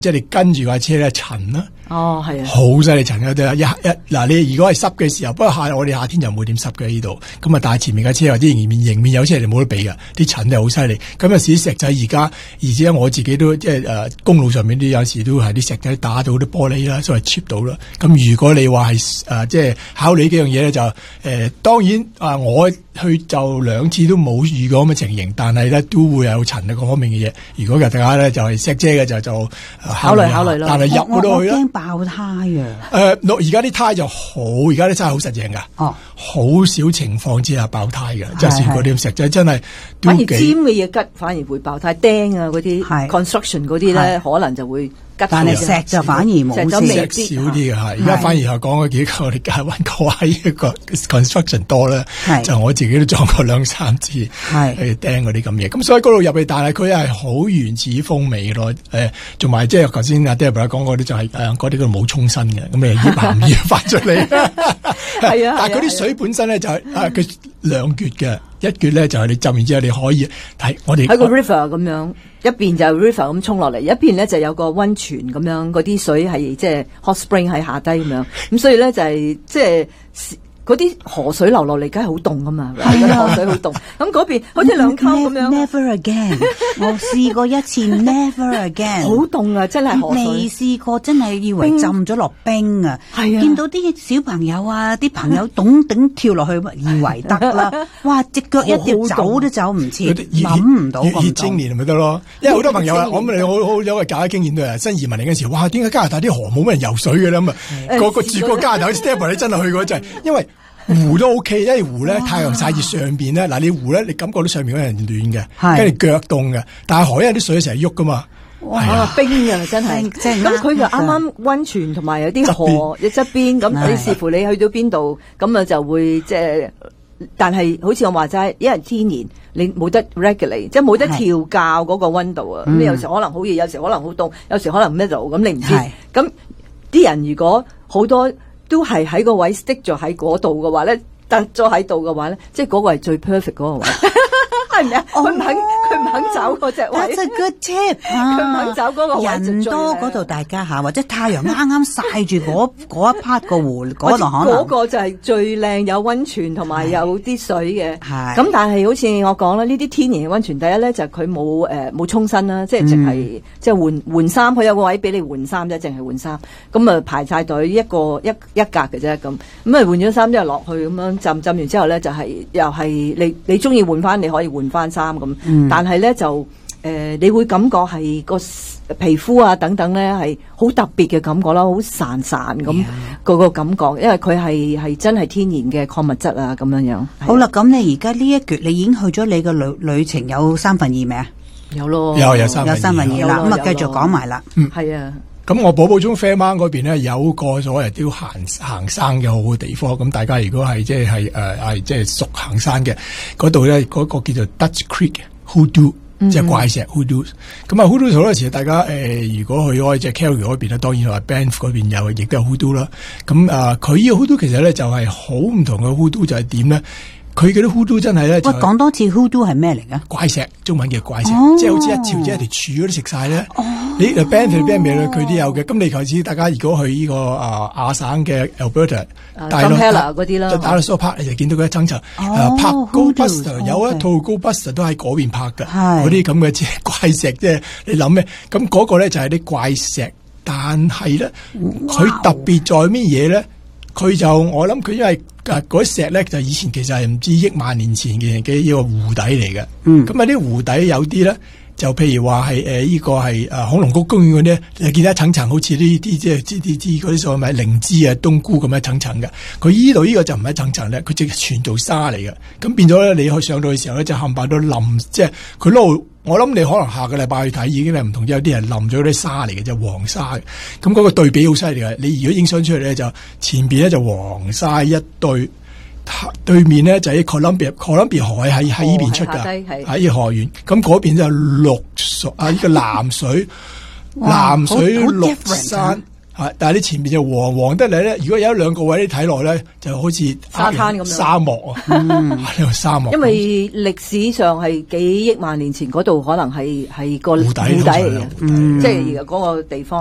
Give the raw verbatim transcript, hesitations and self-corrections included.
即係你跟住架車咧塵啦。 哦，係啊， 好犀利塵嘅啫，一一嗱你如果係濕嘅時候，不過夏我哋夏天就冇點濕嘅呢度，咁啊但係前面架車或者迎面迎面有車你冇得比㗎，啲塵就好犀利。咁有時啲石仔而家，而且我自己都即係誒公路上面啲有時都係啲石仔打到啲玻璃啦，所謂 chip 到啦。咁如果你話係誒即係考慮呢幾樣嘢咧，就誒、呃、當然啊、呃、我去就兩次都冇遇過咁嘅情形，但係咧都會有塵啊各方面嘅嘢。如果嘅大家咧就係石遮嘅就就考慮考慮啦。 但係入嗰度去啦。 爆胎啊！誒、 呃，而家啲胎就好，而家啲胎好實淨噶， 哦， 好少情況之下爆胎嘅，即係算嗰啲石仔真係反而尖嘅嘢吉，反而會爆胎，釘啊嗰啲 construction 嗰啲咧，可能就會吉。 但係石就反而冇事， 石少啲嘅係。而家反而係講嗰幾個我哋介溫哥華一個 construction 多啦，就我自己都撞過兩三次，係去釘嗰啲咁嘢。咁所以嗰度入去，但係佢係好原始風味咯。誒，同埋即係頭先阿 Deborah 講嗰啲就係誒嗰啲佢冇沖身嘅，咁你醃下唔醃翻出嚟。係啊，但係嗰啲水本身咧就係誒佢兩橛嘅，一橛咧就係你浸完之後你可以睇我哋喺個 river 咁樣，一邊就 river 咁沖落嚟，一邊咧就有個溫泉咁樣，嗰啲水係即係 hot spring 喺下低咁樣，咁所以咧就係即係。嗰啲河水流落嚟，梗係好凍噶嘛，係啊，河水好凍。咁嗰邊好似兩溝咁樣。 Never again， 我試過一次，never again。 好凍啊，真係河水。 未試過，真係以為浸咗落冰啊。係啊，見到啲小朋友啊，啲朋友咚頂跳落去，以為得啦。哇，隻腳一跳走都走唔切，諗唔到咁凍。 熱青年咪得咯，因為好多朋友啊，我哋好好有個假經驗都係新移民嚟嗰時，哇，點解加拿大啲河冇乜人游水嘅咧？咁啊，個個住過加拿大，Stephen 你真係去過就係，因為。湖都 OK， 因為湖咧太陽曬住上邊咧，嗱你湖咧你感覺到上面嗰人暖嘅，跟住腳凍嘅，但係海因啲水成日喐噶嘛， 哇冰啊真係，咁佢就啱啱溫泉同埋有啲河嘅側邊，咁你視乎你去到邊度，咁啊就會即係，但係好似我話齋，因為天然你冇得 regulate， 即係冇得調校嗰個溫度啊，咁你有時可能好熱，有時可能好凍，有時可能 middle，咁你唔知，咁啲人如果好多。都係喺個位 stick 咗喺嗰度嘅話咧，突咗喺度嘅話咧，即係嗰個係最 perfect 嗰個位，係咪啊？佢唔肯，佢唔肯走嗰隻位。 That's a good tip。佢唔肯走嗰個位。 人多嗰度大家下，或者太陽啱啱曬住嗰嗰一 part 個湖嗰度可能。 嗰個就係最靚，有溫泉同埋有啲水嘅。 係。 咁但係好似我講啦，呢啲天然嘅溫泉，第一咧就係佢冇誒冇沖身啦，即係淨係即係換換衫，佢有個位俾你換衫啫，淨係換衫。咁啊排晒隊一個一一格嘅啫，咁咁啊換咗衫之後落去咁樣浸浸完之後咧，就係又係你你中意換翻你可以換翻衫咁，但係咧就。誒、呃，你會感覺係個皮膚啊等等咧係好特別嘅感覺啦，好潺潺咁個個感覺，因為佢係係真係天然嘅礦物質啊咁樣樣。 好啦，咁你而家呢一橛你已經去咗你嘅旅旅程有三分二未啊？ 有咯， 有有三分二， 有三分二啦，咁啊繼續講埋啦。 嗯， 係啊。 咁我寶寶中 Fairmount 嗰邊咧有個所謂都行行山嘅好嘅地方，咁大家如果係即係誒係即係熟行山嘅嗰度咧，嗰、嗰個叫做 Dutch Creek Hoodoo。即係怪石 Hoodoo， 咁啊 Hoodoo 好多時大家誒、呃，如果去開即係 Calgary 嗰邊咧，當然係 Banff 嗰邊有，亦都有 Hoodoo 啦。咁啊，佢呢個 Hoodoo 其實咧就係好唔同嘅 Hoodoo， 就係點咧？佢嗰啲 Hoodoo 真係咧，喂， 講多次 Hoodoo 係咩嚟㗎？ 怪石，中文叫怪石， 哦、 即係好似一條即係條柱嗰啲食晒咧。你 Banff 同 Banff 咧，佢都有嘅。咁你頭先大家如果去呢、這個啊亞省嘅 Alberta， 大陸嗰啲啦， 就打到 Dinosaur Park 你就見到佢一層層。誒拍 GoBuster 有一套 GoBuster 都喺嗰邊拍㗎，嗰啲咁嘅即係怪石，即係你諗咩？咁嗰個咧就係啲怪石，但係咧佢特別在咩嘢咧？佢就我諗佢因為嗰啲石咧就以前其實係唔知億萬年前嘅嘅呢個湖底嚟嘅，嗯，咁啊啲湖底有啲咧就譬如話係誒呢個係誒恐龍谷公園嗰啲，你見到一層層好似呢啲即係啲啲啲嗰啲所謂咪靈芝啊冬菇咁一層層嘅，佢依度呢個就唔係一層層咧，佢直係全做沙嚟嘅，咁變咗咧你去上到嘅時候咧就冚唪唥都冧，即係佢撈。我諗你可能下個禮拜去睇已經係唔同，有啲人冧咗啲沙嚟嘅，就黃沙嘅。咁嗰個對比好犀利嘅。你如果影相出嚟咧，就前邊咧就黃沙一堆，對面咧就喺 Columbia Columbia 海喺喺呢邊出㗎，喺呢河源。咁嗰邊就綠水啊，呢個藍水藍水綠山。 係，但係你前面就黃黃得嚟咧。如果有一兩個位你睇落咧，就好似沙灘咁樣， 沙漠啊，呢個沙漠。 因為歷史上係幾億萬年前嗰度可能係係個湖底嚟嘅， 嗯、 即係嗰個地方。